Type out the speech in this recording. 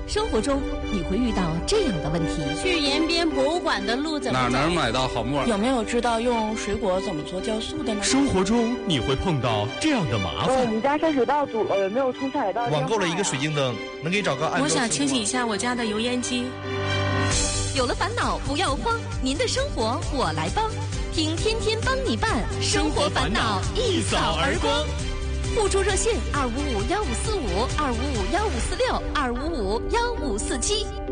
生活中你会遇到这样的问题： 去延边博物馆的路怎么走？ 哪能买到好木耳？ 有没有知道用水果怎么做酵素的呢？ 生活中你会碰到这样的麻烦： 我们家下水道堵了，有没有冲下水道？ 网购了一个水晶灯，能给找个按。 我想清洗一下我家的油烟机。 有了烦恼不要慌，您的生活我来帮，听天天帮你办，生活烦恼一扫而光。互助热线2551545，2551546，2551547。